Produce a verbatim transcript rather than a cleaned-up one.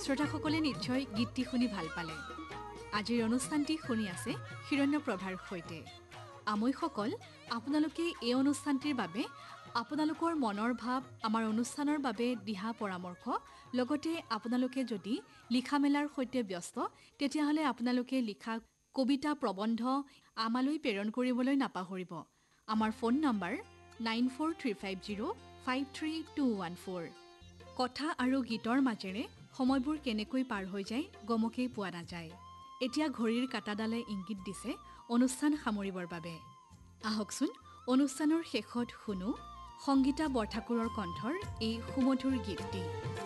শ্ৰোতাসকলে নিশ্চয় গীতটি শুনি ভাল পালে। আজিৰ অনুষ্ঠানটি শুনি আছে হিৰণ্যপ্ৰভাৰ সৈতে। আমৈসকল, আপোনালোকে এই অনুষ্ঠানটিৰ বাবে আপোনালোকৰ মনৰ ভাৱ আমাৰ অনুষ্ঠানৰ বাবে দিহা পৰামৰ্শ লগতে আপোনালোকে যদি লিখা মেলাৰ সৈতে ব্যস্ত তেতিয়াহ'লে আপোনালোকে লিখা কবিতা প্ৰবন্ধ আমালৈ প্ৰেৰণ কৰিবলৈ নাপাহৰিব। আমাৰ phone number nine four three five zero' five three two one four. কথা আৰু গীতৰ মাজেৰে সময়বোৰ কেনেকৈ পাৰ হৈ যায় গমকেই পোৱা নাযায়। এতিয়া ঘড়ীৰ কাঁটাডালে ইংগিত দিছে অনুষ্ঠান সামৰিবৰ বাবে। আহকচোন অনুষ্ঠানৰ শেষত শুনো সংগীতা বৰঠাকুৰৰ কণ্ঠৰ এই সুমধুৰ গীতটি।